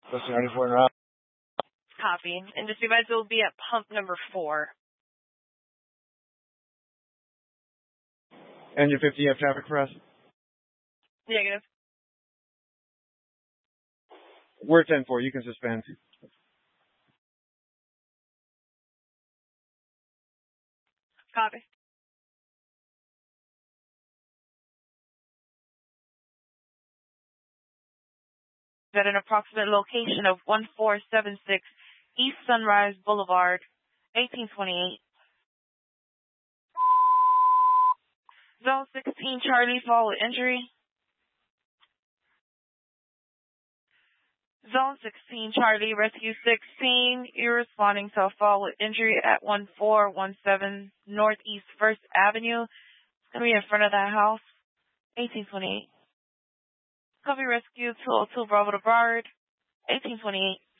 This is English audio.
Posting ready for and out. Copy. And just advise it will be at pump number 4. Engine 50, you have traffic for us? Negative. We're 10-4, you can suspend. Copy. At an approximate location of 1476 East Sunrise Boulevard, 1828. Zone 16, Charlie, fall with injury. Zone 16, Charlie, rescue 16. You're responding to a fall with injury at 1417 Northeast 1st Avenue. It's going to be in front of that house, 1828. Copy rescue 202 Bravo to Broward, 1828.